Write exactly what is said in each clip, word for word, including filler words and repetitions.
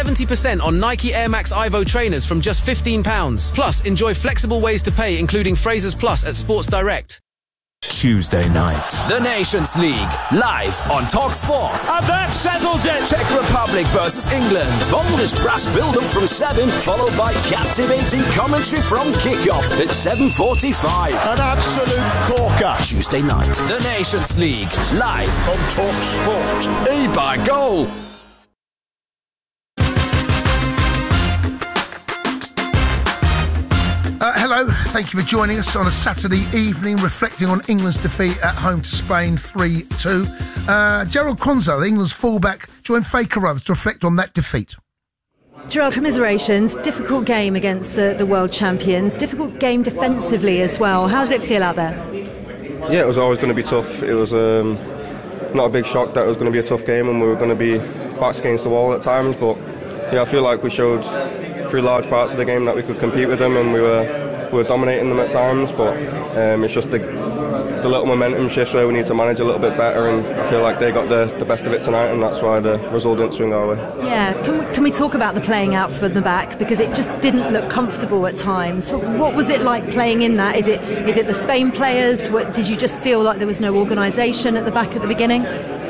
seventy percent on Nike Air Max Ivo trainers from just fifteen pounds. Plus, enjoy flexible ways to pay, including Frasers Plus at Sports Direct. Tuesday night. The Nations League, live on TalkSport. And that settles it. Czech Republic versus England. Boldest brass build-up from seven, followed by captivating commentary from kickoff at seven forty-five. An absolute corker. Tuesday night. The Nations League, live on TalkSport. E by goal. Uh, hello, thank you for joining us on a Saturday evening, reflecting on England's defeat at home to Spain three two. Uh, Gerald Kwanzaa, England's fullback, joined Faye Carruthers to reflect on that defeat. Gerald, commiserations. Difficult game against the, the world champions. Difficult game defensively as well. How did it feel out there? Yeah, it was always going to be tough. It was um, not a big shock that it was going to be a tough game and we were going to be backs against the wall at times, but yeah, I feel like we showed through large parts of the game that we could compete with them and we were we were dominating them at times, but um, it's just the, the little momentum shifts where we need to manage a little bit better, and I feel like they got the, the best of it tonight, and that's why the result didn't swing our way. Yeah, can we, can we talk about the playing out from the back, because it just didn't look comfortable at times. What was it like playing in that? Is it is it the Spain players? What, did you just feel like there was no organisation at the back at the beginning?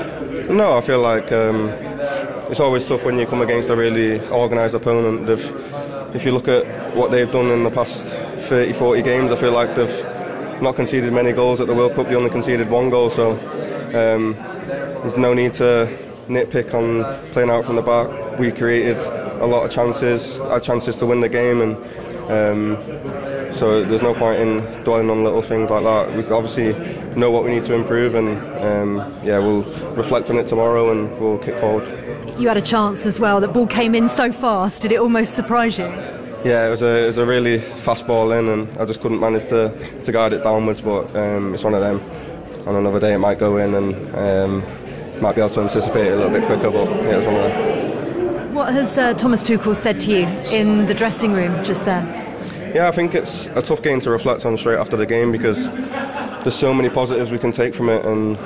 No, I feel like um, it's always tough when you come against a really organised opponent. They've, if you look at what they've done in the past thirty, forty games, I feel like they've not conceded many goals at the World Cup. They only conceded one goal, so um, there's no need to nitpick on playing out from the back. We created a lot of chances, had chances to win the game, and um, so there's no point in dwelling on little things like that. We obviously know what we need to improve, and um, yeah, we'll reflect on it tomorrow and we'll kick forward. You had a chance as well. The ball came in so fast. Did it almost surprise you? Yeah, it was a it was a really fast ball in, and I just couldn't manage to, to guide it downwards. But um, it's one of them. On another day, it might go in, and um, might be able to anticipate it a little bit quicker. But yeah, it was one of them. What has uh, Thomas Tuchel said to you in the dressing room just there? Yeah, I think it's a tough game to reflect on straight after the game, because there's so many positives we can take from it, and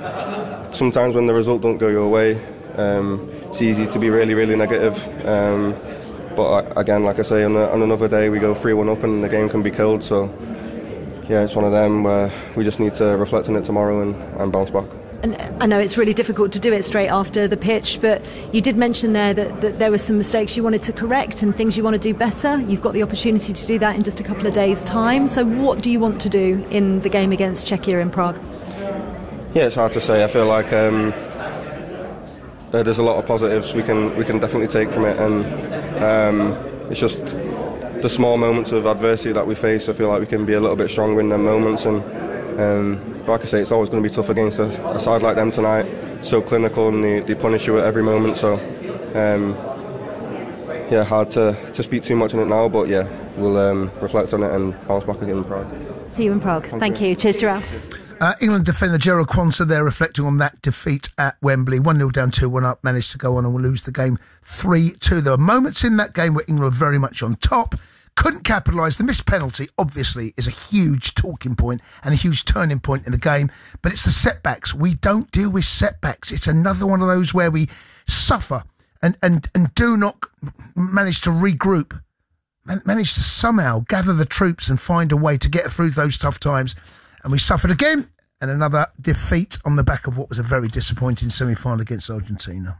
sometimes when the result don't go your way, um, it's easy to be really, really negative. Um, but again, like I say, on, a, on another day we go three one up and the game can be killed. So yeah, it's one of them where we just need to reflect on it tomorrow and, and bounce back. And I know it's really difficult to do it straight after the pitch, but you did mention there that, that there were some mistakes you wanted to correct and things you want to do better. You've got the opportunity to do that in just a couple of days' time. So what do you want to do in the game against Czechia in Prague? Yeah, it's hard to say. I feel like um, uh, there's a lot of positives we can we can definitely take from it, and um, it's just the small moments of adversity that we face. I feel like we can be a little bit stronger in them moments, and um, like I say, it's always going to be tough against a, a side like them tonight. So clinical, and they, they punish you at every moment. So um, yeah, hard to, to speak too much on it now, but yeah, we'll um, reflect on it and bounce back again in Prague. See you in Prague. Thank, Thank you. you. Cheers, Gerald. Uh, England defender Gerald Kwanzaa there reflecting on that defeat at Wembley. one nil down, two one up, managed to go on and lose the game three two. There were moments in that game where England were very much on top, couldn't capitalise. The missed penalty, obviously, is a huge talking point and a huge turning point in the game, but it's the setbacks. We don't deal with setbacks. It's another one of those where we suffer and, and, and do not manage to regroup, man- manage to somehow gather the troops and find a way to get through those tough times. And we suffered again, and another defeat on the back of what was a very disappointing semi-final against Argentina.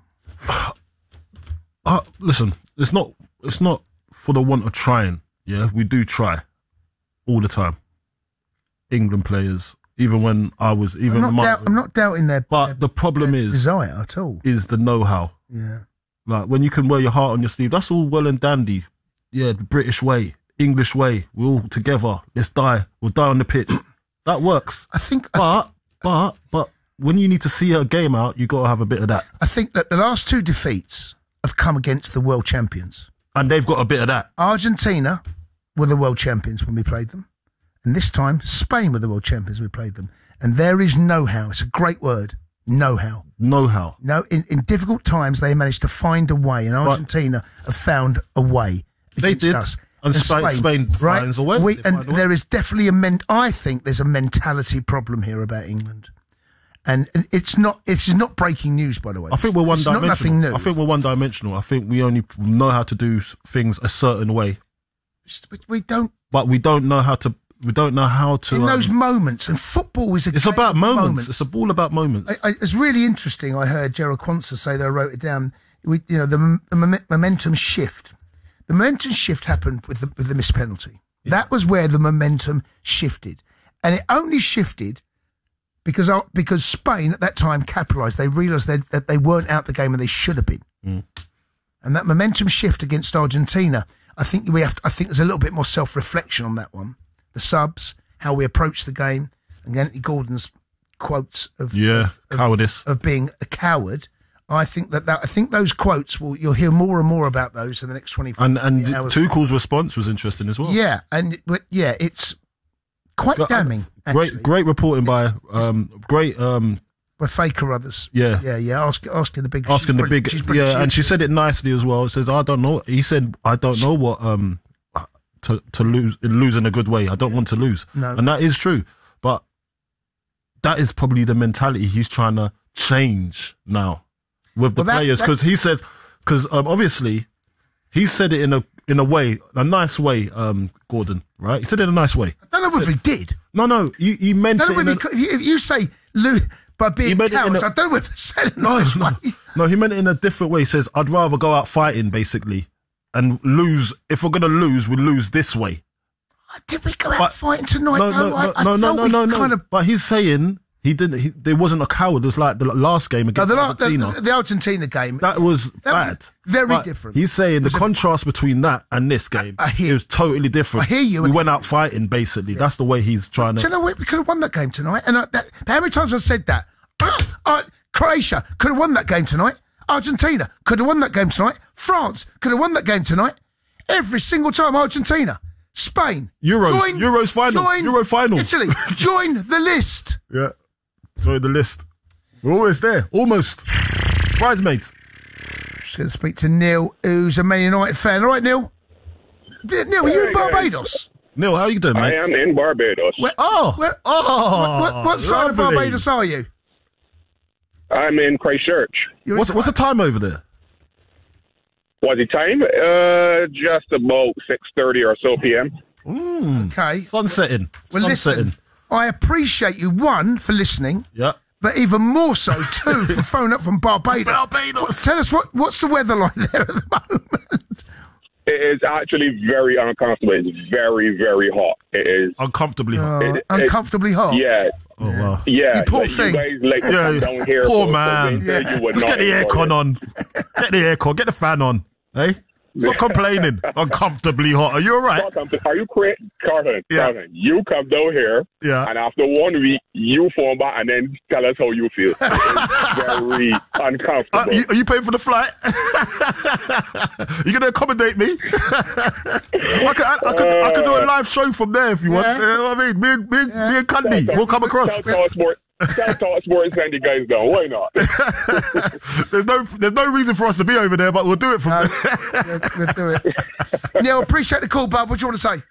Uh, listen, it's not it's not for the want of trying. Yeah, we do try all the time. England players, even when I was even. I'm not, my, doubt, I'm not doubting their. But their, the problem their is desire at all is the know-how. Yeah, like when you can wear your heart on your sleeve, that's all well and dandy. Yeah, the British way, English way. We're all together. Let's die. We'll die on the pitch. That works. I think, but I th- but but when you need to see a game out, you got to have a bit of that. I think that the last two defeats have come against the world champions, and they've got a bit of that. Argentina were the world champions when we played them, and this time Spain were the world champions when we played them. And there is know-how. It's a great word. Know-how. Know-how. No, in, in difficult times they managed to find a way, and Argentina but have found a way. They did. Us. And, and Spain, Spain, Spain right? finds a way. We, and there is definitely a men- I think there's a mentality problem here about England. And and it's not it's not breaking news, by the way. I think we're one It's not nothing dimensional. new. I think we're one dimensional. I think we only know how to do things a certain way, But we don't but we don't know how to. We don't know how to. in um, those moments. And football is a it's game about of moments. It's all about moments. I, I, it's really interesting. I heard Gerald Quansah say that I wrote it down. We, you know, the, the mom- momentum shift. The momentum shift happened with the with the missed penalty. Yeah. That was where the momentum shifted, and it only shifted because our, because Spain at that time capitalised. They realised that, that they weren't out the game and they should have been. Mm. And that momentum shift against Argentina, I think we have. To, I think there's a little bit more self reflection on that one. The subs, how we approach the game, and Anthony Gordon's quotes of Yeah, of, of, cowardice. of being a coward. I think that, that I think those quotes will you'll hear more and more about those in the next twenty-four And and hours. Tuchel's response was interesting as well. Yeah, and but yeah, it's quite But, uh, damning. Great, actually. great reporting by um, great um, By Faker others. Yeah. yeah, yeah. Ask, asking the big, asking she's the brilliant. big, She's brilliant. yeah, and she said it nicely as well. It says, "I don't know." He said, "I don't know what um to to lose lose in a good way. I don't want to lose," No. and that is true. But that is probably the mentality he's trying to change now with the Well, that- players, that- because he says, because um, obviously he said it in a in a way, a nice way. Um, Gordon, right? He said it in a nice way. I don't know whether he did. No, no, he, he meant I it. don't know In whether a, he, if, you, if you say Lou by He being meant it in cowards, a- I don't know whether he said it No, nice no, way. no, he meant it in a different way. He says, I'd rather go out fighting, basically, and lose. If we're going to lose, we lose this way. Did we go out But- fighting tonight? No, though? no, I, no, I no, no, felt no, we no, no. Kind of, But he's saying he didn't, he, there wasn't a coward. It was like the last game no, against the, la- the, Argentina. the, the Argentina game. that was that was bad. very But different. He's saying the was a- contrast between that and this game, I hear- it was totally different. I hear you, We and- went out fighting, basically. That's the way he's trying Do you to. know what? We could have won that game tonight. And I, that, how many times I've said that? Ah, ah, Croatia could have won that game tonight. Argentina could have won that game tonight. France could have won that game tonight. Every single time, Argentina, Spain, Euros, join, Euros final, join Euro final. Italy, join the list. Yeah. Join the list. We're almost there. Almost. Bridesmaids. Just going to speak to Neil, who's a Man United fan. All right, Neil. Neil, are you in Barbados? Neil, how you doing, I mate? am in Barbados. Where, Oh, where, oh, what, what, what side of lovely. Barbados are you? I'm in Christchurch. You're What's in- what's the time over there? What's the time? Uh, just about six thirty or so p m. Mm, Okay. sun setting. Well, sun setting. listen, I appreciate you, one, for listening. Yeah. But even more so, two, for phoning up from Barbados. Barbados. Tell us what, what's the weather like there at the moment? It is actually very uncomfortable. It's very, very hot. It is. Uncomfortably hot. Uh, it- uncomfortably hot. Yeah. Oh, wow. Yeah. You poor like thing. You guys like to Yeah, come down here. poor for- for man. winter, Yeah. You would Let's not get the enjoy aircon it. on. Get the aircon. Get the fan on. Hey? Stop complaining. Uncomfortably hot. Are you all right? Carlton, Are you crazy? Carlton, Yeah. Carlton, you come down here, Yeah. and after one week, you phone back and then tell us how you feel. It's very uncomfortable. Uh, you, are you paying for the flight? You going to accommodate me? I, could, I, I, could, I could do a live show from there if you want. Yeah. You know what I mean? Me and, me, and- me and Candy, we'll come across. Tell Talk Sports, tell Talk Sports send you guys down. Why not? There's no, there's no reason for us to be over there, but we'll do it from No, there. we'll, we'll do it. Neil, appreciate the call, bud. What do you want to say?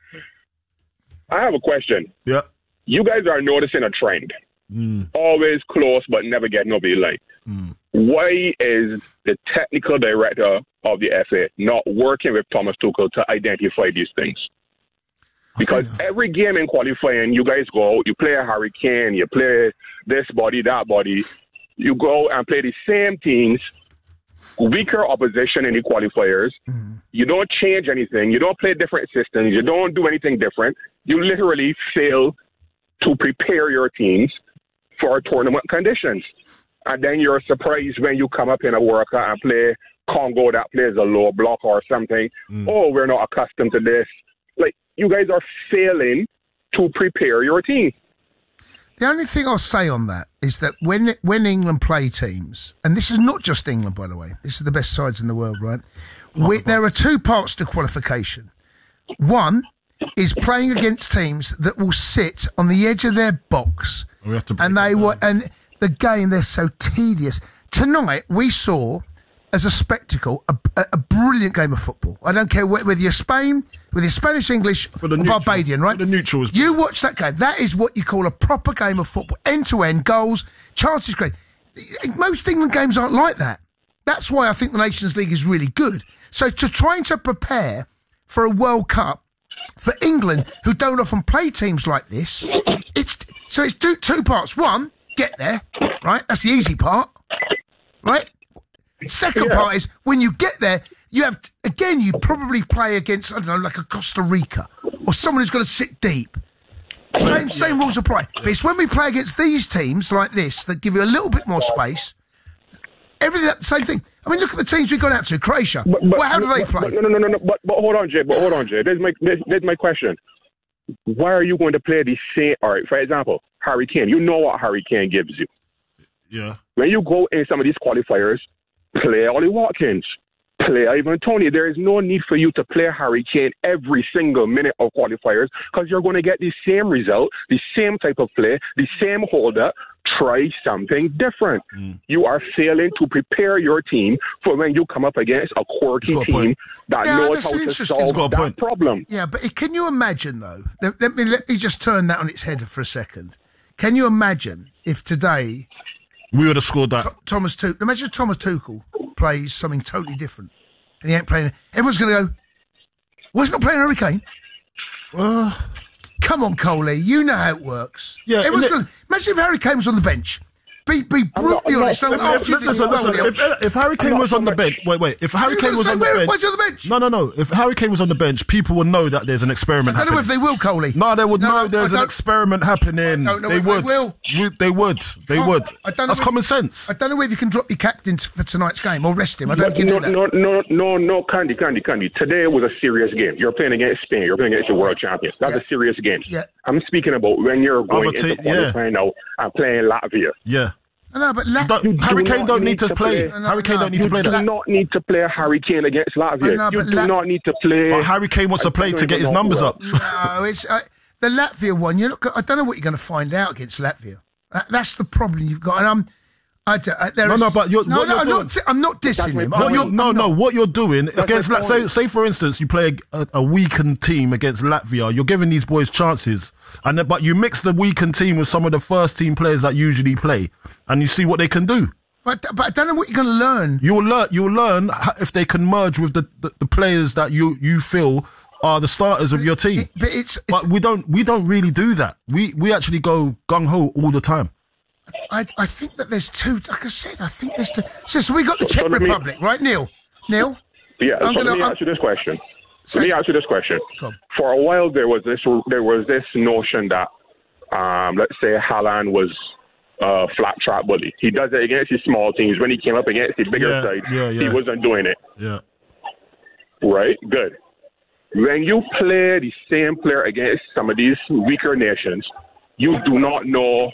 I have a question. Yeah. You guys are noticing a trend. Always close, but never get nobody like. Why is the technical director of the F A not working with Thomas Tuchel to identify these things? Because every game in qualifying, you guys go out, you play a Hurricane, you play this body, that body. You go and play the same teams, weaker opposition in the qualifiers. You don't change anything. You don't play different systems. You don't do anything different. You literally fail to prepare your teams for tournament conditions. And then you're surprised when you come up in a World Cup and play Congo that plays a low block or something. Oh, we're not accustomed to this. Like, you guys are failing to prepare your team. The only thing I'll say on that is that when when England play teams, and this is not just England, by the way, this is the best sides in the world, right? We, there are two parts to qualification. One is playing against teams that will sit on the edge of their box, We have to break and they it were, down. and the game, they're so tedious. Tonight we saw, as a spectacle, a, a, a brilliant game of football. I don't care wh- whether you're Spain, with his Spanish, English, For the or neutral. Barbadian, right? For the neutrals. You watch that game. That is what you call a proper game of football. End-to-end, goals, chances great. Most England games aren't like that. That's why I think the Nations League is really good. So to trying to prepare for a World Cup for England, who don't often play teams like this, it's so it's two, two parts. One, get there, right? That's the easy part, right? Second Yeah. part is when you get there, you have, to, again, you probably play against, I don't know, like a Costa Rica or someone who's going to sit deep. Same, same rules apply. But it's when we play against these teams like this that give you a little bit more space. Everything, same thing. I mean, look at the teams we got out to. Croatia. But, but, well, how do they but, play? But, no, no, no, no, no. But, but hold on, Jay. But hold on, Jay. There's my, there's, there's my question. Why are you going to play the same? All right, for example, Harry Kane. You know what Harry Kane gives you. Yeah. When you go in some of these qualifiers, play Ollie Watkins, play Ivan Toney. There is no need for you to play Harry Kane every single minute of qualifiers because you're going to get the same result, the same type of play, the same hold-up. Try something different. Mm. You are failing to prepare your team for when you come up against a quirky got a team point. that Yeah, knows that's how to interesting. solve Got a that point. problem. Yeah, but it- can you imagine, though? Let, let me let me just turn that on its head for a second. Can you imagine if today We would have scored that. Thomas Tuchel, imagine if Thomas Tuchel plays something totally different and he ain't playing. Everyone's going to go, well, he's not playing Harry Kane. Uh, Come on, Coley, you know how it works. Yeah, Everyone's and it- going to, imagine if Harry Kane was on the bench. Be, be I'm not- brutally I'm not- honest. Don't I'm not- ask you this listen, as well, listen, Neil. if, if Harry Kane not was on the so bench, wait, wait. If Harry You're Kane gonna was say, on the where- bench, why's he on the bench? no, no, no. If Harry Kane was on the bench, people would know that there's an experiment I don't know happening. if they will, Coley. No, they would No, know no, there's I an don't- experiment happening. I don't know they if they would. will. We- They would. They Can't- would. I don't know That's if- common sense. I don't know if you can drop your captain for tonight's game or rest him. I don't But think you no, can do that. no, no, no, no, Candy, Candy, Candy. Today was a serious game. You're playing against Spain. You're playing against the world champions. That's Yeah. a serious game. Yeah. I'm speaking about when you're going Other into te- yeah. qualifying now and playing Latvia. Yeah. I know, but La- Don't- You Harry do Kane not don't need need to to play. play. No, Harry Kane no, don't need you to play You do that. not need to play Harry Kane against Latvia. I know, you but do La- not need to play. But Harry Kane wants to play to get his numbers up. No, it's uh, the Latvia one. You're not, I don't know what you're going to find out against Latvia. That, that's the problem you've got. And I'm, I, don't- I, there No, is- no, but you're- no, what no, you're I'm, doing- not, I'm not dissing my him. point. What I'm you're, not- no, I'm no. not. What you're doing against, my like, say, point. say for instance, you play a, a weakened team against Latvia. You're giving these boys chances, and then, but you mix the weakened team with some of the first team players that usually play, and you see what they can do. But, but I don't know what you're going to learn. You will learn. You will learn ho- if they can merge with the, the, the players that you, you feel are the starters of your team. It- but it's, it's But we don't. We don't really do that. We we actually go gung ho all the time. I, I think that there's two. Like I said, I think there's two. So, so we got the Czech So let me- Republic, right, Neil? Neil. Yeah, I'm so gonna- let me I'm- ask you this question. Say- let me ask you this question. Go on. For a while, there was this there was this notion that, um, let's say, Haaland was a flat track bully. He does it against his small teams. When he came up against the bigger Yeah, side, yeah, he yeah. wasn't doing it. Yeah. Right? Good. When you play the same player against some of these weaker nations, you do not know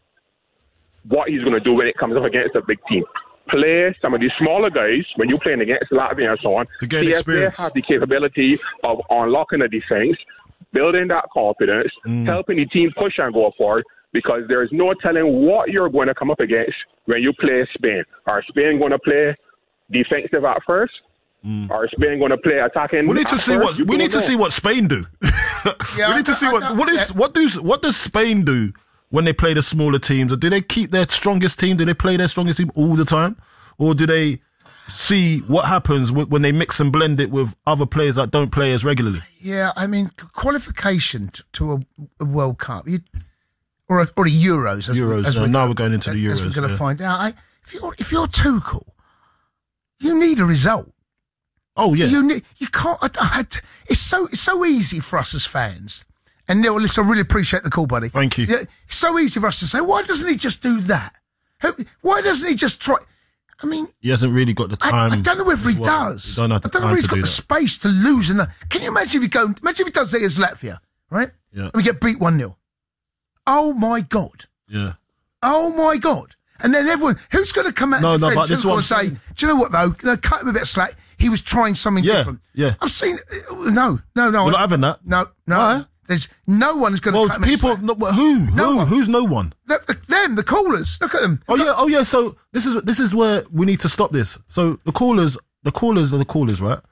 what he's going to do when it comes up against a big team. Play some of these smaller guys when you're playing against Latvia and so on. To gain see experience. if they have the capability of unlocking the defense, building that confidence, Mm. helping the team push and go forward. Because there is no telling what you're going to come up against when you play Spain. Are Spain going to play defensive at first? Are Spain going to play attacking? We need to at see first? what You we don't need to know. see what Spain do. Yeah, we I need to don't- see I what don't- what is yeah. what does what does Spain do when they play the smaller teams? Do they keep their strongest team? Do they play their strongest team all the time, or do they see what happens w- when they mix and blend it with other players that don't play as regularly? Yeah, I mean, qualification t- to a, a World Cup, you, or a, or a Euros. As Euros, We, as uh, we now go- we're going into the As we're Euros, going to yeah. find out. I, if you're if you're Tuchel, you need a result. Oh yeah, You need, you can't. I, I, it's so it's so easy for us as fans. And Neil, listen, I really appreciate the call, buddy. Thank you. Yeah, it's so easy for us to say, why doesn't he just do that? Who- Why doesn't he just try? I mean, he hasn't really got the I, time. I don't know whether he as well. does. He don't have I the don't know time whether he's to got do the that. space to lose. And can you imagine if he go? Imagine if he does it as Latvia, right? Yeah. And we get beat one nil. Oh my god! Yeah. Oh my god! And then everyone, who's going to come out No, and no, defend but this is Tuchel what and I'm say, saying. do you know what though? No, cut him a bit of slack. He was trying something Yeah, different. yeah. I've seen. uh, No, no, no. We're not having that. No, no. Why? There's no one is going to Well, cut him a bit of people. slack. No, but who? No who? one. Who's no one? The, the, them, the callers. Look at them. Oh yeah, oh yeah. So this is this is where we need to stop this. So the callers, the callers are the callers, right?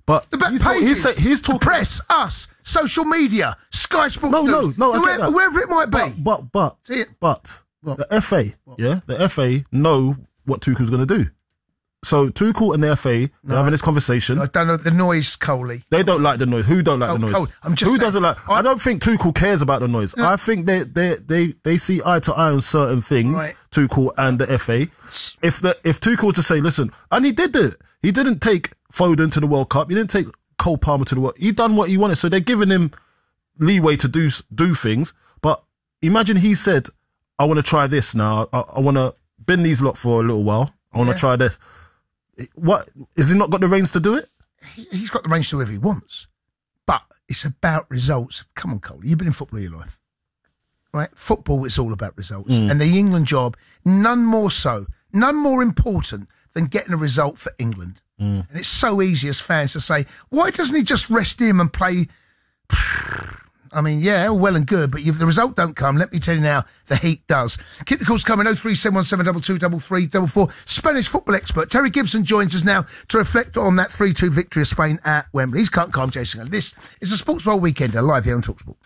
But The back he's, talk- pages, he's, say, he's the talking... press, us, social media, Sky Sports No, no, News, no, I get whoever, that. whoever it might be. But, but, See it? but, What? the F A, yeah, the F A know what Tuchel's going to do. So Tuchel and the F A, they're No. having this conversation. I don't know the noise, Coley. They don't like the noise. Who don't like Oh, the noise? Cole, I'm just Who saying, doesn't like? I- I don't think Tuchel cares about the noise. No. I think they, they they they see eye to eye on certain things. Right. Tuchel and the F A. If the if Tuchel was to say, listen, and he did it. He didn't take Foden to the World Cup. He didn't take Cole Palmer to the World. He done what he wanted. So they're giving him leeway to do do things. But imagine he said, I want to try this now. I, I want to bin these lot for a little while. I want to Yeah. try this. What, is he not got the reins to do it? He, he's got the range to do whatever he wants. But it's about results. Come on, Coley. You've been in football all your life. Right? Football, it's all about results. Mm. And the England job, none more so, none more important than getting a result for England. Mm. And it's so easy as fans to say, why doesn't he just rest him and play? I mean, yeah, all well and good, but if the result don't come, let me tell you now, the heat does. Keep the calls coming, oh three seven one seven two two three three four four. Spanish football expert Terry Gibson joins us now to reflect on that three two victory of Spain at Wembley. He's can't calm Jason. This is the Sports World Weekender, live here on TalkSport.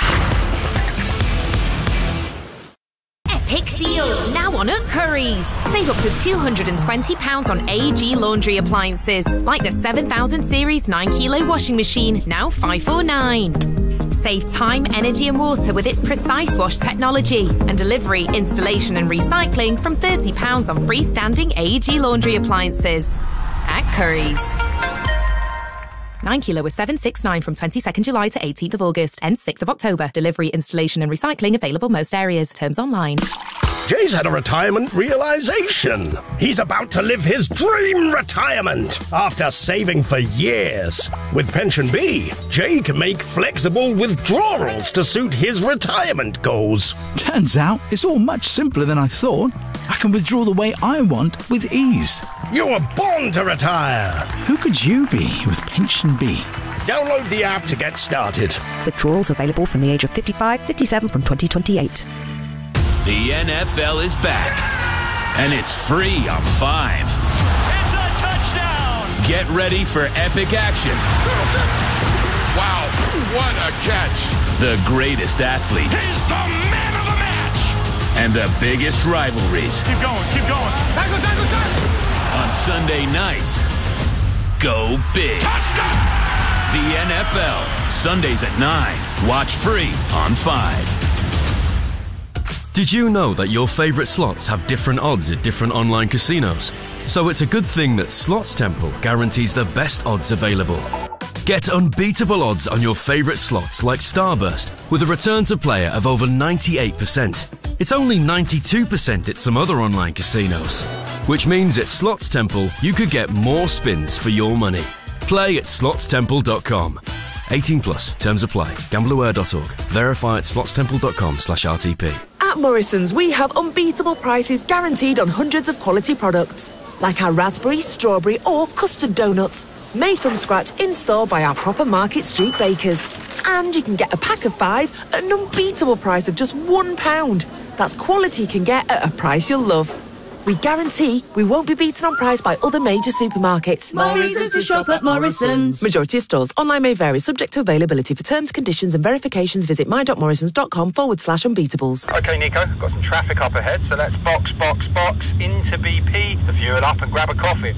Epic deals now on at Currys. Save up to two hundred twenty pounds on A E G laundry appliances, like the seven thousand series nine kilo washing machine, now five four nine. Save time, energy and water with its Precise Wash technology, and delivery, installation and recycling from thirty pounds on freestanding A E G laundry appliances. At Currys. nine kilo was seven six nine from twenty-second July to eighteenth of August. Ends sixth of October. Delivery, installation and recycling available most areas. Terms online. Jay's had a retirement realization. He's about to live his dream retirement after saving for years. With Pension B, Jay can make flexible withdrawals to suit his retirement goals. Turns out it's all much simpler than I thought. I can withdraw the way I want with ease. You were born to retire. Who could you be with Pension B? Download the app to get started. Withdrawals available from the age of fifty-five, fifty-seven from twenty twenty-eight. The N F L is back, and it's free on Five. It's a touchdown! Get ready for epic action. Wow, what a catch! The greatest athletes. He's the man of the match! And the biggest rivalries. Keep going, keep going. Tackle, tackle, tackle! On Sunday nights, go big. Touchdown! The N F L, Sundays at nine. Watch free on Five. Did you know that your favourite slots have different odds at different online casinos? So it's a good thing that Slots Temple guarantees the best odds available. Get unbeatable odds on your favourite slots like Starburst with a return to player of over ninety-eight percent. It's only ninety-two percent at some other online casinos. Which means at Slots Temple you could get more spins for your money. Play at slots temple dot com. eighteen plus. Terms apply. gamble aware dot org. Verify at slots temple dot com slash R T P. At Morrison's, we have unbeatable prices guaranteed on hundreds of quality products, like our raspberry, strawberry or custard donuts, made from scratch in-store by our proper Market Street bakers. And you can get a pack of five at an unbeatable price of just one pound. That's quality you can get at a price you'll love. We guarantee we won't be beaten on price by other major supermarkets. Morrison's to shop at Morrison's. Majority of stores. Online may vary, subject to availability. For terms, conditions and verifications, visit my.morrisons.com forward slash unbeatables. OK, Nico, got some traffic up ahead, so let's box, box, box into B P to fuel up and grab a coffee.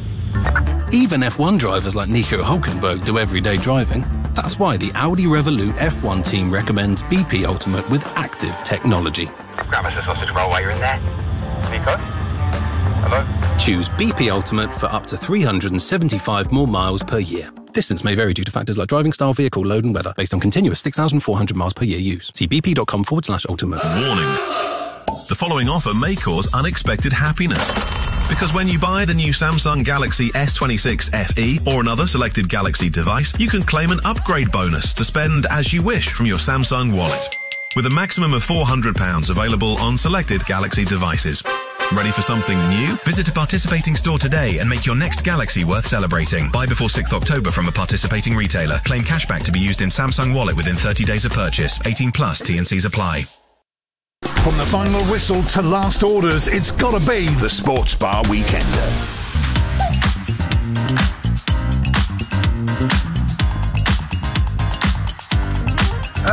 Even F one drivers like Nico Hulkenberg do everyday driving. That's why the Audi Revolut F one team recommends B P Ultimate with active technology. Grab us a sausage roll while you're in there. Nico? Hello? Choose B P Ultimate for up to three hundred seventy-five more miles per year. Distance may vary due to factors like driving style, vehicle load and weather, based on continuous six thousand four hundred miles per year use. See bp.com forward slash ultimate. Warning. The following offer may cause unexpected happiness. Because when you buy the new Samsung Galaxy S twenty-six F E or another selected Galaxy device, you can claim an upgrade bonus to spend as you wish from your Samsung wallet. With a maximum of four hundred pounds available on selected Galaxy devices. Ready for something new? Visit a participating store today and make your next Galaxy worth celebrating. Buy before sixth of October from a participating retailer. Claim cashback to be used in Samsung Wallet within thirty days of purchase. eighteen plus, T and C's apply. From the final whistle to last orders, it's got to be the Sports Bar Weekender.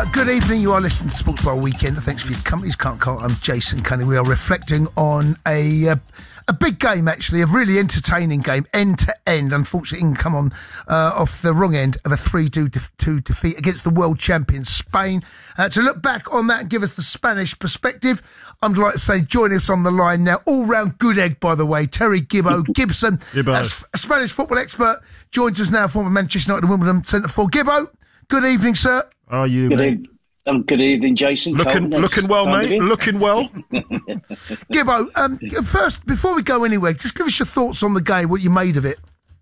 Good evening, you are listening to Sports Bar Weekend. Thanks for your company. Can't call. I'm Jason Cunning. We are reflecting on a uh, a big game, actually, a really entertaining game, end to end. Unfortunately, England come on uh, off the wrong end of a three two defeat against the world champions, Spain. Uh, to look back on that and give us the Spanish perspective, I'm delighted to say, join us on the line now, all-round good egg, by the way, Terry Gibbo Gibson, Gibbo. a Spanish football expert, joins us now, former Manchester United and Wimbledon centre for Gibbo. Good evening, sir. How are you, good mate? Evening. Um, good evening, Jason. Looking, Colton, looking well, mate. Looking well. Gibbo, um, first, before we go anywhere, just give us your thoughts on the game, what you made of it.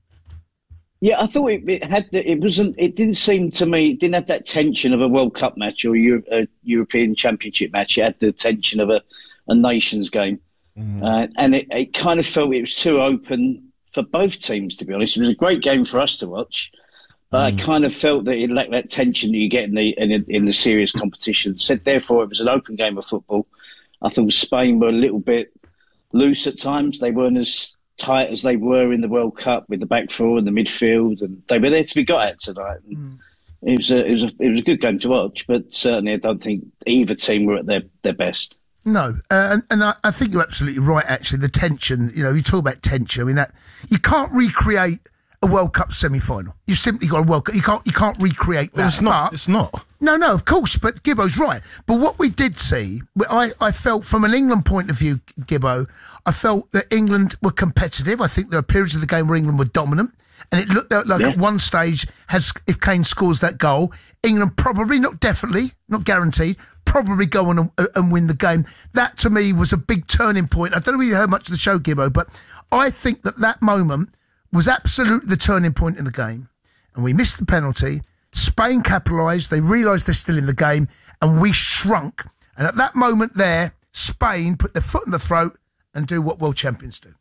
Yeah, I thought it, it had. The, it wasn't. It didn't seem to me. It didn't have that tension of a World Cup match or Euro, a European Championship match. It had the tension of a, a nations game, mm. uh, and it, it kind of felt it was too open for both teams. To be honest, it was a great game for us to watch. But mm. I kind of felt that it lacked that tension that you get in the in, in the serious competition. So therefore, it was an open game of football. I thought Spain were a little bit loose at times. They weren't as tight as they were in the World Cup with the back four and the midfield, and they were there to be got at tonight. Mm. It was a it was a it was a good game to watch, but certainly I don't think either team were at their, their best. No, uh, and, and I, I think you're absolutely right. Actually, the tension. You know, you talk about tension. I mean, that you can't recreate a World Cup semi-final. You've simply got a World Cup. You can't. You can't recreate that. Well, it's not. But, it's not. No, no, of course. But Gibbo's right. But what we did see, I, I felt from an England point of view, Gibbo, I felt that England were competitive. I think there are periods of the game where England were dominant, and it looked like yeah. at one stage, has if Kane scores that goal, England probably, not definitely, not guaranteed, probably go on and, and win the game. That to me was a big turning point. I don't know if you heard much of the show, Gibbo, but I think that that moment was absolutely the turning point in the game. And we missed the penalty. Spain capitalised. They realised they're still in the game. And we shrunk. And at that moment there, Spain put their foot in the throat and do what world champions do.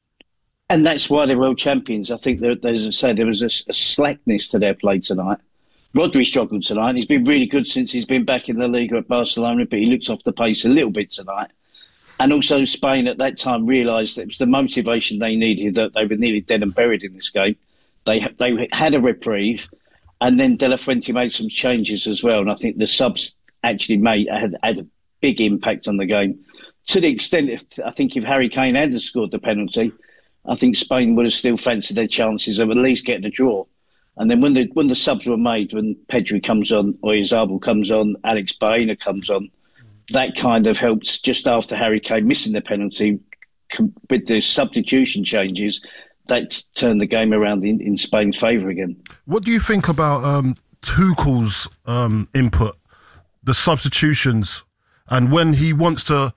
And that's why they're world champions. I think, that, as I say, there was a, a slackness to their play tonight. Rodri struggled tonight. He's been really good since he's been back in the league at Barcelona, but he looked off the pace a little bit tonight. And also Spain at that time realised that it was the motivation they needed, that they were nearly dead and buried in this game. They they had a reprieve, and then De La Fuente made some changes as well. And I think the subs actually made had, had a big impact on the game. To the extent, if, I think if Harry Kane had scored the penalty, I think Spain would have still fancied their chances of at least getting a draw. And then when the when the subs were made, when Pedri comes on, Oyarzabal comes on, Alex Baena comes on, that kind of helped just after Harry Kane missing the penalty with the substitution changes. That turned the game around in, in Spain's favour again. What do you think about um, Tuchel's um, input, the substitutions, and when he wants to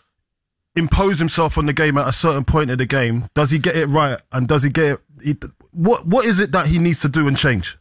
impose himself on the game at a certain point of the game, does he get it right? And does he get it? He, what What is it that he needs to do and change?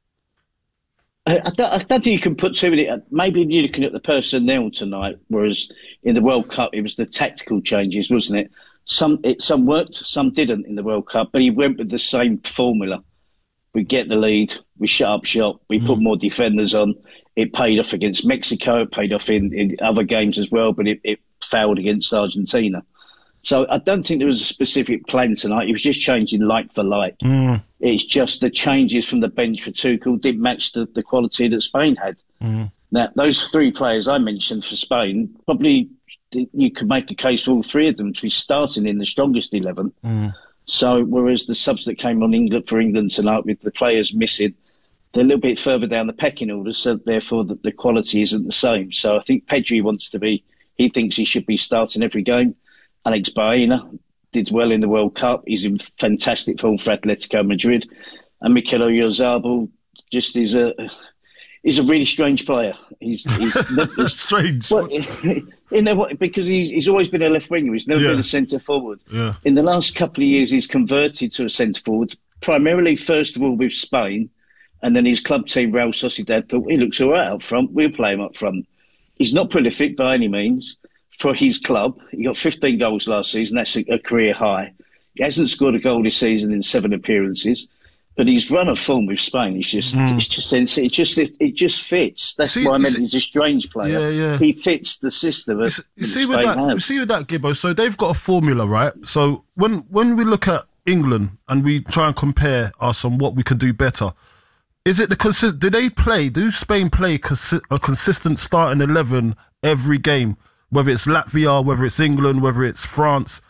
I don't, I don't think you can put too many. Maybe you're looking at the personnel tonight, whereas in the World Cup it was the tactical changes, wasn't it? Some it, some worked, some didn't in the World Cup, but he went with the same formula. We get the lead, we shut up shop, we mm. put more defenders on. It paid off against Mexico, it paid off in, in other games as well, but it, it failed against Argentina. So I don't think there was a specific plan tonight. He was just changing like for like. Mm. It's just the changes from the bench for Tuchel didn't match the, the quality that Spain had. Mm. Now, those three players I mentioned for Spain, probably you could make a case for all three of them to be starting in the strongest eleven. Mm. So whereas the subs that came on England for England tonight with the players missing, they're a little bit further down the pecking order, so therefore the, the quality isn't the same. So I think Pedri wants to be, he thinks he should be starting every game. Alex Baena did well in the World Cup. He's in fantastic form for Atletico Madrid. And Mikel Oyarzabal just is a he's a really strange player. He's, he's never, strange. Well, you know what? Because he's, he's always been a left winger. He's never yeah. been a centre forward. Yeah. In the last couple of years, he's converted to a centre forward, primarily first of all with Spain, and then his club team Real Sociedad thought he looks all right up front. We'll play him up front. He's not prolific by any means. For his club, he got fifteen goals last season. That's a, a career high. He hasn't scored a goal this season in seven appearances, but he's run a form with Spain. He's just, mm. it's just, it just, it, it just fits. That's see, why I meant see, he's a strange player. Yeah, yeah. He fits the system. You see, you see with that, have. you see with that, Gibbo. So they've got a formula, right? So when when we look at England and we try and compare us on what we can do better, Is it the consist? Do they play? Do Spain play consi- a consistent starting eleven every game? Whether it's Latvia, whether it's England, whether it's France,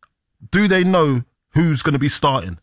do they know who's going to be starting?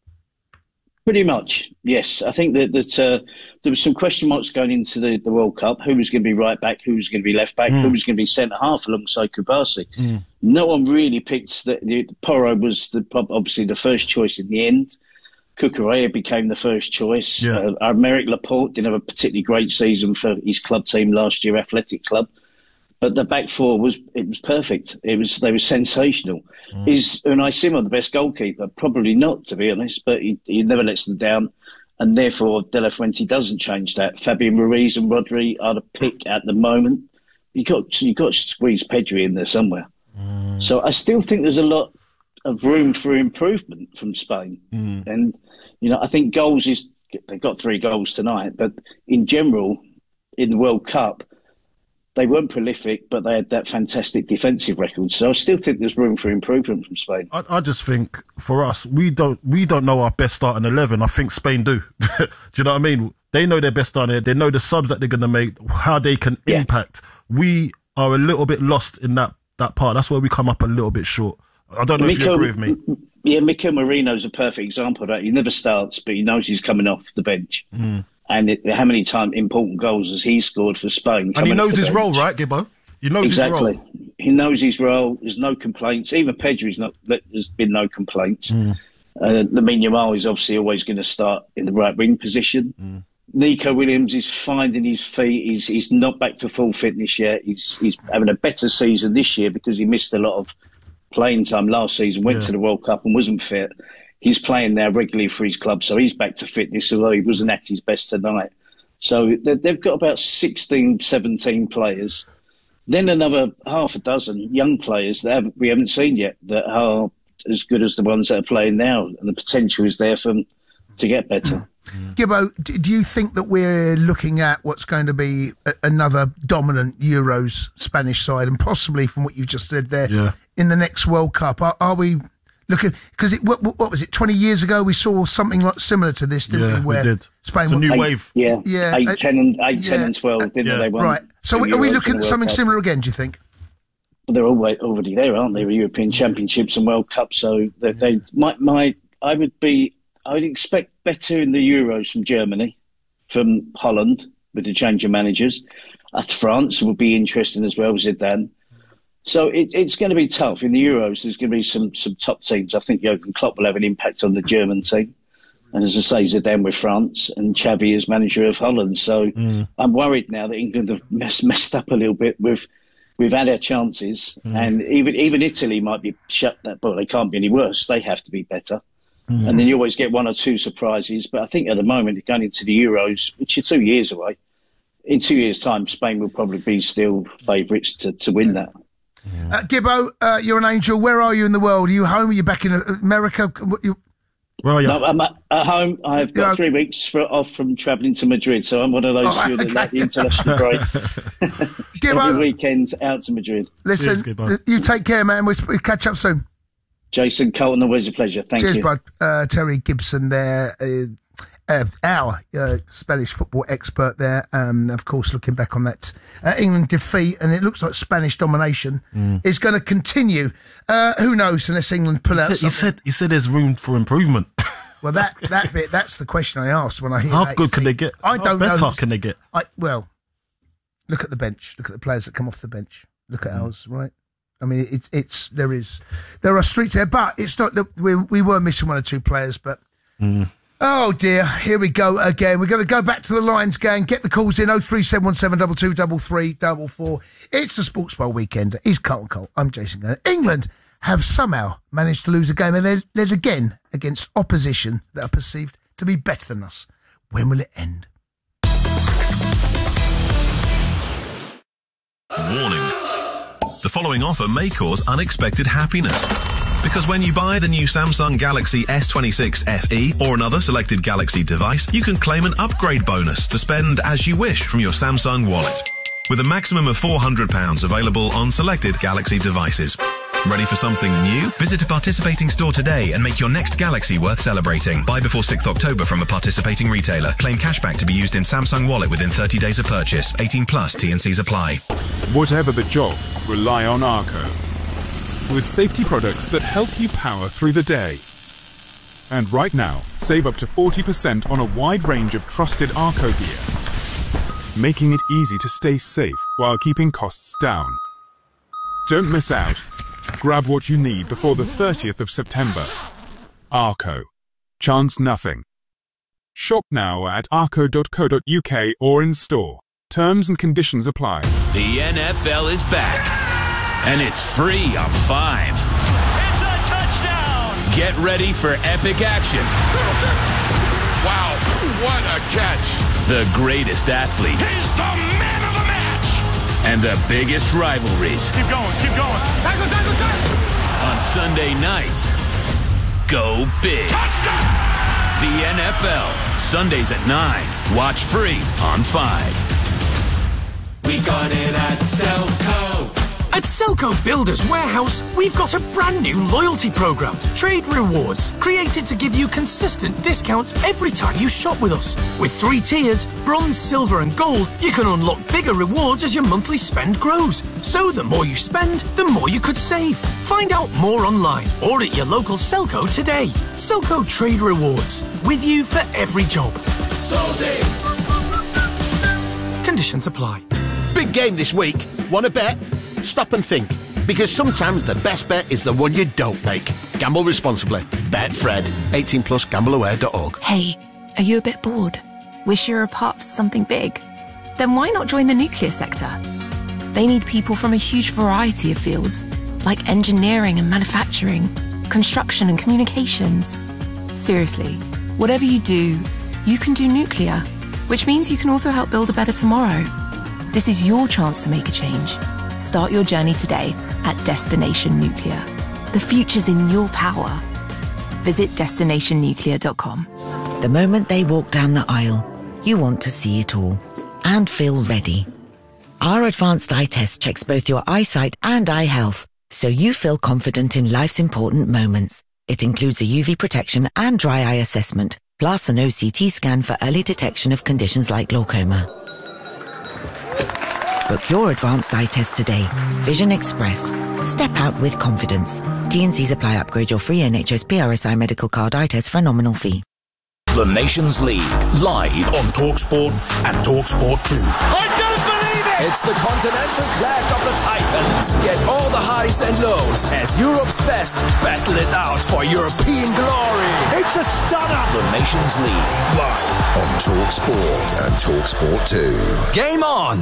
Pretty much, yes. I think that, that uh, there was some question marks going into the, the World Cup. Who was going to be right back? Who was going to be left back? Mm. Who was going to be centre half alongside Kubasi? Mm. No one really picked. The, the, Porro was the, obviously the first choice in the end. Cucurella became the first choice. Yeah. Uh, our Aymeric Laporte didn't have a particularly great season for his club team last year, Athletic Club. But the back four was it was perfect. It was they were sensational. Mm. Is Unai Simon the best goalkeeper? Probably not, to be honest. But he, he never lets them down, and therefore De La Fuente doesn't change that. Fabian Ruiz and Rodri are the pick at the moment. You got you got to squeeze Pedri in there somewhere. Mm. So I still think there's a lot of room for improvement from Spain. Mm. And you know I think goals is they got three goals tonight, but in general in the World Cup. They weren't prolific, but they had that fantastic defensive record. So I still think there's room for improvement from Spain. I, I just think for us, we don't we don't know our best starting eleven. I think Spain do. Do you know what I mean? They know their best starting. They know the subs that they're going to make, how they can yeah. impact. We are a little bit lost in that, that part. That's where we come up a little bit short. I don't know Mikel, if you agree with me. Yeah, Mikel Merino's a perfect example of that. He never starts, but he knows he's coming off the bench. Mm. And it, how many time important goals has he scored for Spain? And he knows his bench. role, right, Gibbo? He knows exactly. his role. He knows his role. There's no complaints. Even Pedri's not. There's been no complaints. Mm. Uh, Lamine Yamal is obviously always going to start in the right wing position. Mm. Nico Williams is finding his feet. He's he's not back to full fitness yet. He's he's having a better season this year because he missed a lot of playing time last season. Went yeah. to the World Cup and wasn't fit. He's playing now regularly for his club, so he's back to fitness, although he wasn't at his best tonight. So they've got about sixteen, seventeen players. Then another half a dozen young players that haven't, we haven't seen yet that are as good as the ones that are playing now. And the potential is there for them to get better. Gibbo, do you think that we're looking at what's going to be a, another dominant Euros Spanish side, and possibly from what you just said there, yeah. in the next World Cup? Are, are we... Look, because what, what was it? Twenty years ago, we saw something like similar to this, didn't yeah, we? Where we did. Spain it's a new eight, wave. Yeah, yeah, eight, eight, ten, and eight, yeah. ten, and twelve, didn't yeah. they? Won right. So, are we looking at something Cup. similar again? Do you think? Well, they're always already there, aren't they? European Championships and World Cup. So they, they my, my, I would be, I would expect better in the Euros from Germany, from Holland with the change of managers. Uh, France would be interesting as well, Zidane. So it, it's going to be tough. In the Euros, there's going to be some, some top teams. I think Jurgen Klopp will have an impact on the German team. And as I say, Zidane with France and Xavi as manager of Holland. So mm. I'm worried now that England have messed, messed up a little bit. With, we've had our chances. Mm. And even even Italy might be shut that. But they can't be any worse. They have to be better. Mm. And then you always get one or two surprises. But I think at the moment, going into the Euros, which are two years away, in two years' time, Spain will probably be still favourites to, to win that. Yeah. Uh, Gibbo, uh, you're an angel. Where are you in the world? Are you home? Are you back in America? You... Where are you? No, I'm at, at home. I've got you three weeks for, off from travelling to Madrid, so I'm one of those oh, who okay. like the international break. Gibbo, every weekend out to Madrid. Listen, Cheers, you take care, man. We'll, we'll catch up soon. Jason Colton, always a pleasure. Thank Cheers, you. Cheers, bud. Uh, Terry Gibson there. Uh, Uh, our uh, Spanish football expert there, um, of course, looking back on that uh, England defeat, and it looks like Spanish domination mm. is going to continue. Uh, who knows, unless England pull you out said, something. You said, you said there's room for improvement. Well, that that bit, that's the question I asked when I hear How that. good can they get? I don't How know. better can they get? I, well, look at the bench. Look at the players that come off the bench. Look at mm. ours, right? I mean, it's, it's, there is, there are streets there, but it's not that we, we were missing one or two players, but... Mm. Oh dear, here we go again. We're going to go back to the Lions gang. Get the calls in oh three seven one seven two two three three four four. It's the Sports Bowl weekend. He's Carlton Cole. I'm Jason Gunner. England have somehow managed to lose a game, and they're led again against opposition that are perceived to be better than us. When will it end? Warning. The following offer may cause unexpected happiness. Because when you buy the new Samsung Galaxy S twenty-six F E or another selected Galaxy device, you can claim an upgrade bonus to spend as you wish from your Samsung wallet. With a maximum of four hundred pounds available on selected Galaxy devices. Ready for something new? Visit a participating store today and make your next Galaxy worth celebrating. Buy before sixth of October from a participating retailer. Claim cashback to be used in Samsung Wallet within thirty days of purchase. eighteen plus, T and Cs apply. Whatever the job, rely on Arco. With safety products that help you power through the day. And right now, save up to forty percent on a wide range of trusted Arco gear, making it easy to stay safe while keeping costs down. Don't miss out. Grab what you need before the thirtieth of September. Arco. Chance nothing. Shop now at arco dot co dot U K or in store. Terms and conditions apply. The N F L is back, and it's free on Five. It's a touchdown! Get ready for epic action. Wow, what a catch! The greatest athletes. He's the man of the match! And the biggest rivalries. Keep going, keep going. Tackle, tackle, tackle! On Sunday nights, go big. Touchdown! The N F L, Sundays at nine. Watch free on Five. We got it at Selco. At Selco Builders Warehouse, we've got a brand new loyalty program, Trade Rewards, created to give you consistent discounts every time you shop with us. With three tiers, bronze, silver and gold, you can unlock bigger rewards as your monthly spend grows. So the more you spend, the more you could save. Find out more online or at your local Selco today. Selco Trade Rewards, with you for every job. Sold it. Conditions apply. Big game this week. Want to bet? Stop and think, because sometimes the best bet is the one you don't make. Gamble responsibly. Betfred. eighteen plus gamble aware dot org. Hey, are you a bit bored? Wish you were a part of something big? Then why not join the nuclear sector? They need people from a huge variety of fields, like engineering and manufacturing, construction and communications. Seriously, whatever you do, you can do nuclear, which means you can also help build a better tomorrow. This is your chance to make a change. Start your journey today at Destination Nuclear. The future's in your power. Visit destination nuclear dot com. The moment they walk down the aisle, you want to see it all and feel ready. Our advanced eye test checks both your eyesight and eye health, so you feel confident in life's important moments. It includes a U V protection and dry eye assessment, plus an O C T scan for early detection of conditions like glaucoma. Book your advanced eye test today. Vision Express. Step out with confidence. T and Cs apply. Upgrade your free N H S P R S I medical card eye test for a nominal fee. The Nations League, live on TalkSport and TalkSport two. I don't believe it! It's the continental clash of the Titans. Get all the highs and lows as Europe's best battle it out for European glory. It's a stunner! The Nations League, live on TalkSport and TalkSport two. Game on!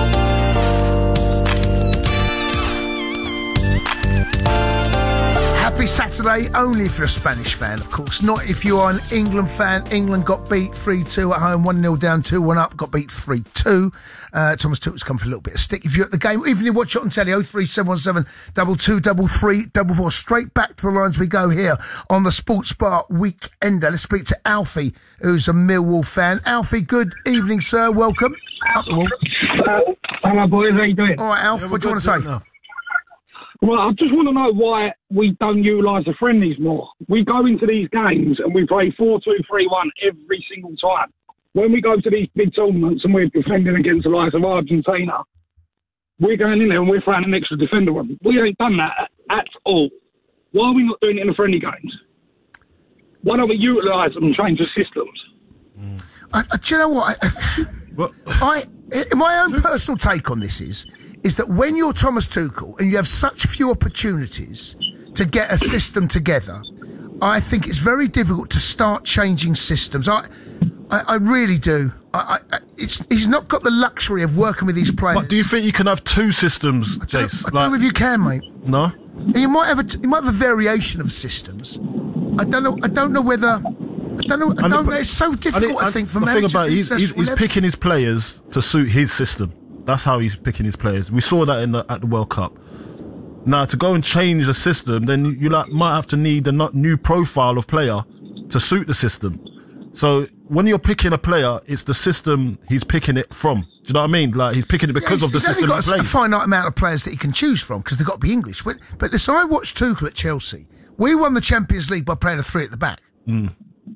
Happy Saturday, only if you're a Spanish fan, of course. Not if you are an England fan. England got beat three two at home, one nil down, two one up, got beat three two. Uh, Thomas Tuchel's come for a little bit of stick. If you're at the game, even if you watch it on telly, oh three seven one seven, two two three three four four. Straight back to the lines we go here on the Sports Bar Weekender. Let's speak to Alfie, who's a Millwall fan. Alfie, good evening, sir. Welcome. Up the wall. Uh, hello, boys. How you doing? All right, Alf, Yeah, what do you want to say? now. Well, I just want to know why we don't utilise the friendlies more. We go into these games and we play four two three one every single time. When we go to these big tournaments and we're defending against the likes of Argentina, we're going in there and we're throwing an extra defender on. We ain't done that at all. Why are we not doing it in the friendly games? Why don't we utilise them and change the systems? I, I, do you know what? I, I, I, my own personal take on this is, is that when you're Thomas Tuchel and you have such few opportunities to get a system together, I think it's very difficult to start changing systems. I, I, I really do. I, I, it's, he's not got the luxury of working with these players. But do you think you can have two systems, I don't, Jace? I don't know if you can, mate. No. You might have a, you might have a variation of systems. I don't know. I don't know whether. I don't know. I don't know. It's so difficult. I, I think for the managers. thing about it, he's, he's, he's picking his players to suit his system. That's how he's picking his players. We saw that in the, at the World Cup. Now, to go and change the system, then you, you like might have to need a not new profile of player to suit the system. So when you're picking a player, it's the system he's picking it from. Do you know what I mean? Like, he's picking it because yeah, of the he's system only he got plays. a finite amount of players that he can choose from because they've got to be English. But, but listen, I watched Tuchel at Chelsea. We won the Champions League by playing a three at the back. Mm.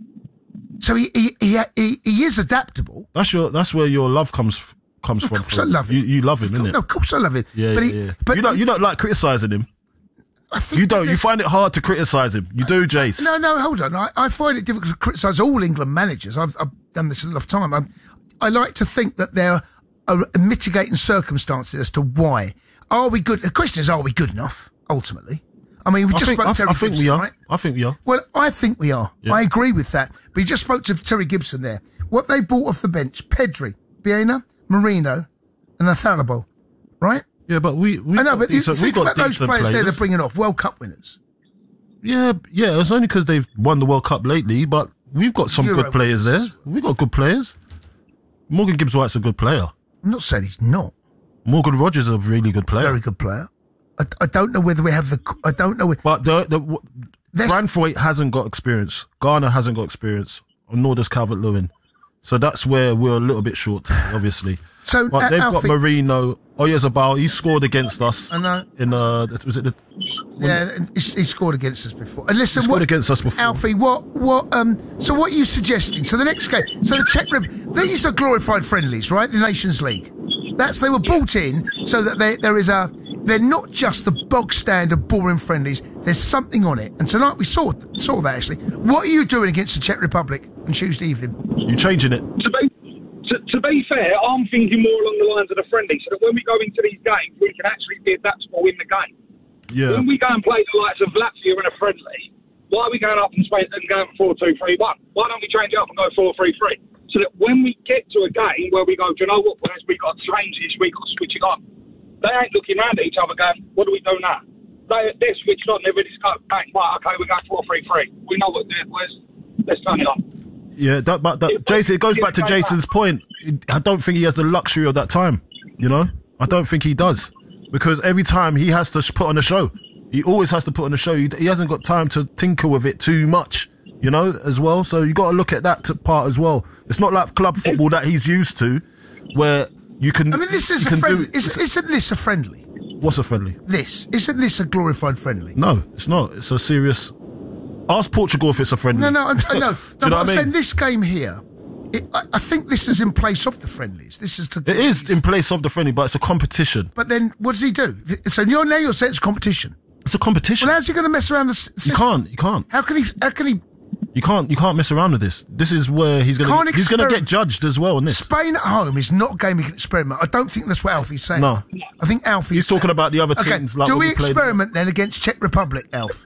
So he he, he he he is adaptable. That's your. That's where your love comes comes of from. Of course I love him. You, you love him, innit? No, of course I love him. Yeah, but yeah, he, yeah. But you don't. You don't like criticising him. I think you don't. You find it hard to criticise him. You do, Jace. No, no, hold on. I, I find it difficult to criticise all England managers. I've, I've done this a lot of time. I'm, I like to think that there are mitigating circumstances as to why. Are we good? The question is, are we good enough? Ultimately, I mean, we I just think, spoke I, to Terry I think Gibson, we are. right? I think we are. Well, I think we are. Yeah. I agree with that. But you just spoke to Terry Gibson there. What they bought off the bench: Pedri, Bielsa, Marino, and Athalabo, right? Yeah, but we. we I know, but you decent, think we got about those decent players, players there they're bringing off World Cup winners. Yeah, yeah. It's only because they've won the World Cup lately, but we've got some Euro good players winners. there. We've got good players. Morgan Gibbs-White's a good player. I'm not saying he's not. Morgan Rogers is a really good player. Very good player. I, I don't know whether we have the. I don't know. But the the Branthwaite hasn't got experience. Garner hasn't got experience, nor does Calvert-Lewin. So that's where we're a little bit short, obviously. So, but uh, they've Alfie, got Marino, Oyarzabal. He scored against us. I know. In uh, was it the? Yeah, he, he scored against us before. And listen, he scored what, against us before. Alfie, what, what, um, so what are you suggesting? So the next game, so the Czech Republic, these are glorified friendlies, right? The Nations League. That's they were brought in so that they, there is a. They're not just the bog standard boring friendlies. There's something on it. And tonight we saw saw that actually. What are you doing against the Czech Republic on Tuesday evening? You changing it? To be, to, to be fair, I'm thinking more along the lines of the friendly, so that when we go into these games, we can actually be adaptable in the game. Yeah. When we go and play the likes of Latvia in a friendly, why are we going up and, space and going four two three one? Why don't we change it up and go four three three? So that when we get to a game where we go, do you know what, Wes, we got to change this, we got to switch it on. They ain't looking around at each other going, what do we do now? They, they're switched on, they're ready to go. Bang, right, okay, we're going four three three. We know what they're, Wes, let's turn it on. Yeah, that, but that, Jason, it goes back to Jason's point. I don't think he has the luxury of that time, you know? I don't think he does. Because every time he has to put on a show. He always has to put on a show. He, he hasn't got time to tinker with it too much, you know, as well. So you got to look at that t- part as well. It's not like club football that he's used to, where you can... I mean, this is a friendly. Isn't, isn't this a friendly? What's a friendly? This. Isn't this a glorified friendly? No, it's not. It's a serious... Ask Portugal if it's a friendly. No, no, I'm, no. no Do but you know I'm what I mean? saying this game here, it, I, I think this is in place of the friendlies. This is to... It is in place of the friendly, but it's a competition. But then, what does he do? So you're, now you're saying it's a competition. It's a competition. Well, how's he going to mess around the system? You can't. You can't. How can he... How can he... You can't. You can't mess around with this. This is where he's going to. He's going to get judged as well. In this, Spain at home is not a game we can experiment. I don't think that's what Alfie's saying. No, I think Alfie's He's talking about the other okay. teams. Like do we we played experiment then against Czech Republic, Alf?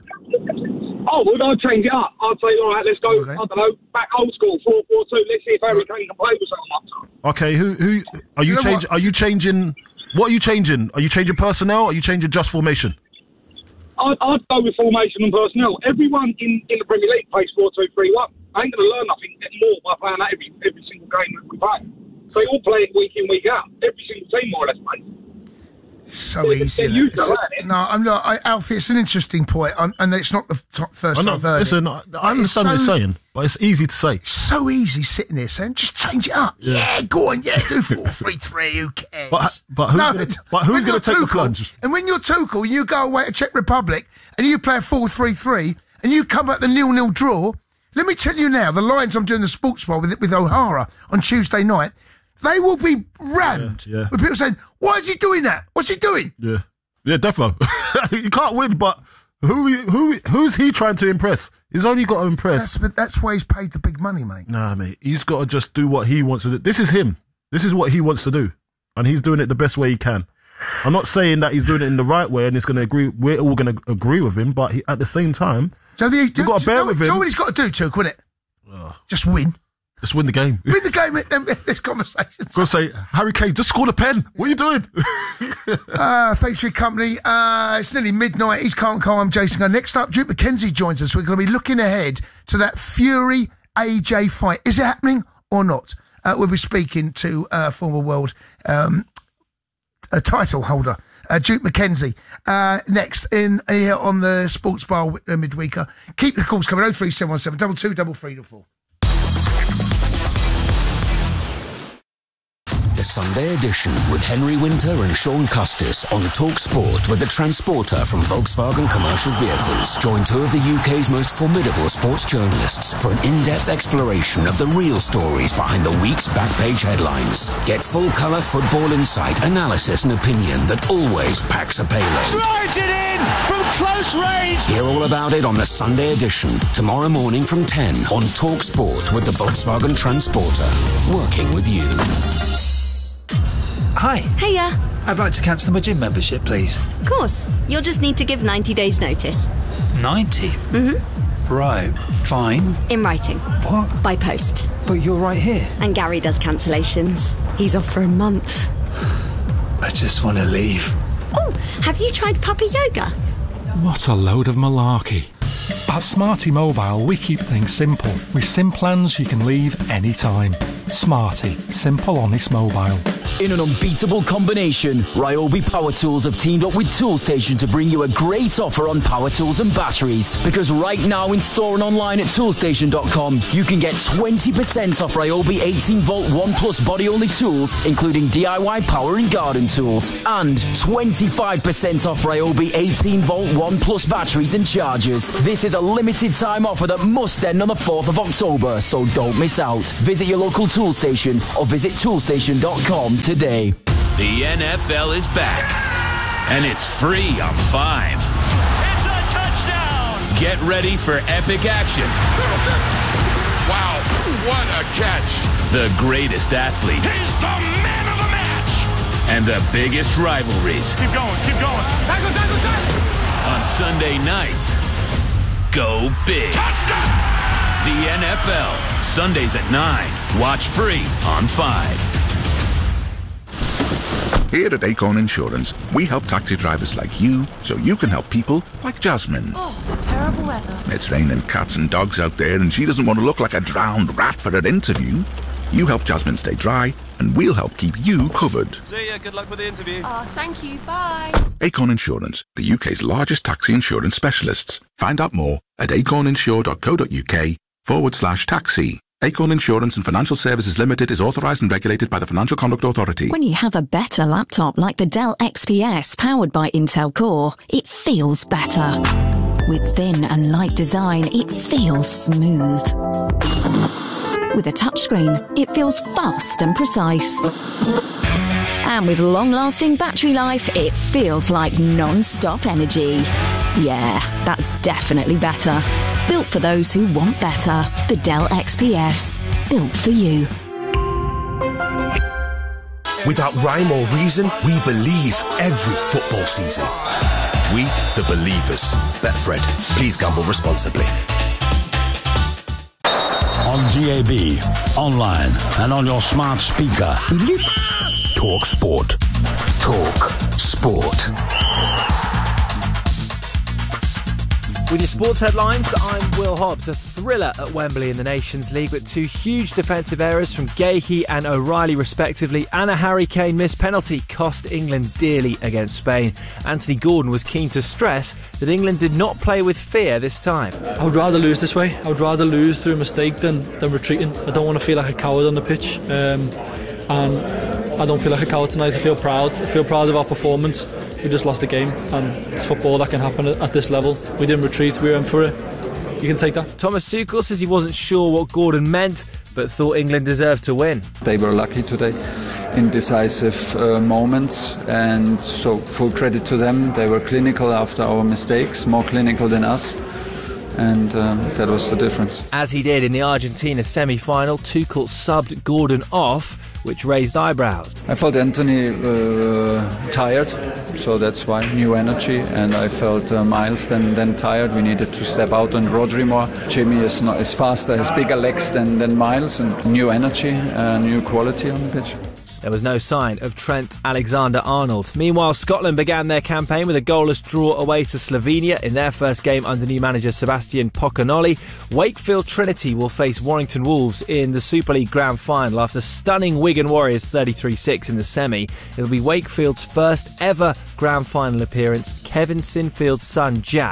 Oh, well, I'll change it up. I'll say, all right, let's go. Okay. I don't know, back old school, four four two. Let's see if Harry Kane can play with someone. Okay, who who are you, you changing? Are you changing? What are you changing? Are you changing personnel? Or are you changing just formation? I'd, I'd go with formation and personnel. Everyone in, in the Premier League plays four two three one. I ain't going to learn nothing more by playing that every, every single game that we play. They all play it week in, week out. Every single team more or less plays. So they're, easy. They're used to learning. No, I'm not. I, Alfie, it's an interesting point, I'm, and it's not the top, first I know, I've heard listen, it. I, I understand so, what you're saying, but it's easy to say. So easy sitting there saying, just change it up. Yeah, yeah go on, yeah, do four three three, who cares? But, but, who, no, but who's going to take Tuchel, the plunge? And when you're Tuchel, you go away to Czech Republic, and you play a four three three, and you come back the nil nil draw, let me tell you now, the Lions I'm doing the sports bar with, with O'Hara on Tuesday night, they will be rammed yeah, yeah. with people saying, why is he doing that? What's he doing? Yeah. Yeah, defo. You can't win, but who who who's he trying to impress? He's only got to impress. That's, but that's why he's paid the big money, mate. Nah, mate. He's got to just do what he wants to do. This is him. This is what he wants to do. And he's doing it the best way he can. I'm not saying that he's doing it in the right way and he's going to agree. We're all going to agree with him, but he, at the same time, so the, you've got to bear do, with do him. You know what he's got to do, Tuchel, innit? Uh, just win. Just win the game. Win the game at them, this conversation. Go say, Harry Kane, just scored a pen. What are you doing? uh, thanks for your company. Uh, it's nearly midnight. He's Can't Call. I'm Jason Gunn. Next up, Duke McKenzie joins us. We're going to be looking ahead to that Fury A J fight. Is it happening or not? Uh, we'll be speaking to uh, former world um, a title holder, uh, Duke McKenzie. Uh, next in here on the Sports Bar midweeker. Keep the calls coming. oh three seven one seven two two three three four. Sunday edition with Henry Winter and Sean Custis on Talk Sport with the transporter from Volkswagen Commercial Vehicles. Join two of the U K's most formidable sports journalists for an in-depth exploration of the real stories behind the week's back-page headlines. Get full-colour football insight, analysis and opinion that always packs a payload. Drives it in from close range. Hear all about it on the Sunday edition, tomorrow morning from ten on Talk Sport with the Volkswagen Transporter. Working with you. Hi. Hiya. I'd like to cancel my gym membership, please. Of course. You'll just need to give ninety days notice. ninety? Mm-hmm. Right. Fine. In writing. What? By post. But you're right here. And Gary does cancellations. He's off for a month. I just want to leave. Oh, have you tried puppy yoga? What a load of malarkey. At Smarty Mobile, we keep things simple. With SIM plans you can leave anytime. Smarty. Simple, honest mobile. In an unbeatable combination, Ryobi Power Tools have teamed up with Toolstation to bring you a great offer on power tools and batteries. Because right now in store and online at toolstation dot com, you can get twenty percent off Ryobi eighteen volt one plus body-only tools, including D I Y power and garden tools, and twenty-five percent off Ryobi eighteen volt one plus batteries and chargers. This is a limited time offer that must end on the fourth of October, so don't miss out. Visit your local Toolstation or visit toolstation dot com today. The N F L is back, and it's free on Five. It's a touchdown! Get ready for epic action. Wow, what a catch! The greatest athletes. He's the man of the match! And the biggest rivalries. Keep going, keep going. Tackle, tackle, tackle! On Sunday nights, go big. Touchdown! The N F L, Sundays at nine. Watch free on Five. Here at Acorn Insurance, we help taxi drivers like you so you can help people like Jasmine. Oh, terrible weather. It's raining cats and dogs out there and she doesn't want to look like a drowned rat for her interview. You help Jasmine stay dry and we'll help keep you covered. See ya, good luck with the interview. Oh, thank you, bye. Acorn Insurance, the U K's largest taxi insurance specialists. Find out more at acorninsure.co.uk forward slash taxi. Acorn Insurance and Financial Services Limited is authorised and regulated by the Financial Conduct Authority. When you have a better laptop like the Dell X P S powered by Intel Core, it feels better. With thin and light design, it feels smooth. With a touchscreen, it feels fast and precise. And with long-lasting battery life, it feels like non-stop energy. Yeah, that's definitely better. Built for those who want better. The Dell X P S. Built for you. Without rhyme or reason, we believe every football season. We, the believers. Betfred. Please gamble responsibly. On D A B, online, and on your smart speaker. Talk Sport. Talk Sport. With your sports headlines, I'm Will Hobbs. A thriller at Wembley in the Nations League with two huge defensive errors from Gahey and O'Reilly respectively, and a Harry Kane missed penalty cost England dearly against Spain. Anthony Gordon was keen to stress that England did not play with fear this time. I would rather lose this way. I would rather lose through a mistake than, than retreating. I don't want to feel like a coward on the pitch. Um, and I don't feel like a coward tonight. I feel proud. I feel proud of our performance. We just lost the game, and it's football that can happen at this level. We didn't retreat, we were in for it. You can take that. Thomas Tuchel says he wasn't sure what Gordon meant, but thought England deserved to win. They were lucky today in decisive uh, moments, and so full credit to them. They were clinical after our mistakes, more clinical than us. And um, that was the difference. As he did in the Argentina semi-final, Tuchel subbed Gordon off, which raised eyebrows. I felt Anthony uh, tired, so that's why, new energy, and I felt uh, Miles then, then tired. We needed to step out on Rodri more. Jimmy is not is faster, has bigger legs than, than Miles, and new energy, uh, new quality on the pitch. There was no sign of Trent Alexander-Arnold. Meanwhile, Scotland began their campaign with a goalless draw away to Slovenia in their first game under new manager Sebastian Pocanoli. Wakefield Trinity will face Warrington Wolves in the Super League Grand Final after stunning Wigan Warriors thirty-three six in the semi. It'll be Wakefield's first ever Grand Final appearance. Kevin Sinfield's son Jack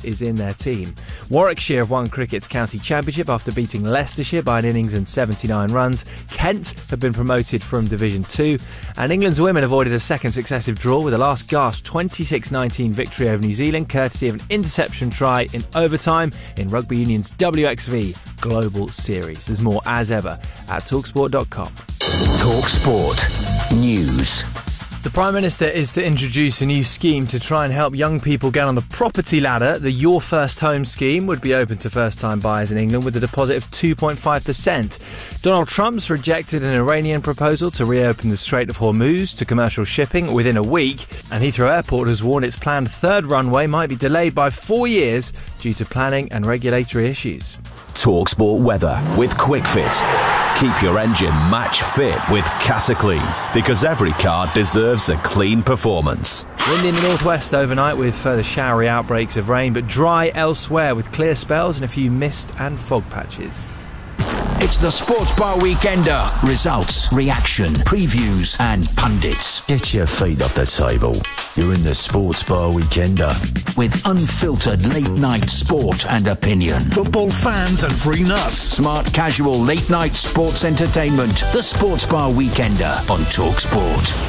is in their team. Warwickshire have won cricket's county championship after beating Leicestershire by an innings and seventy-nine runs. Kent have been promoted from Division two, and England's women avoided a second successive draw with a last gasp twenty-six nineteen victory over New Zealand, courtesy of an interception try in overtime in Rugby Union's W X V Global Series. There's more as ever at talksport dot com. TalkSport News. The Prime Minister is to introduce a new scheme to try and help young people get on the property ladder. The Your First Home scheme would be open to first-time buyers in England with a deposit of two point five percent. Donald Trump's rejected an Iranian proposal to reopen the Strait of Hormuz to commercial shipping within a week, and Heathrow Airport has warned its planned third runway might be delayed by four years due to planning and regulatory issues. TalkSport weather with QuickFit. Keep your engine match fit with Cataclean, because every car deserves a clean performance. Wind in the northwest overnight with further showery outbreaks of rain, but dry elsewhere with clear spells and a few mist and fog patches. It's the Sports Bar Weekender. Results, reaction, previews and pundits. Get your feet off the table. You're in the Sports Bar Weekender. With unfiltered late-night sport and opinion. Football fans and free nuts. Smart, casual, late-night sports entertainment. The Sports Bar Weekender on TalkSport.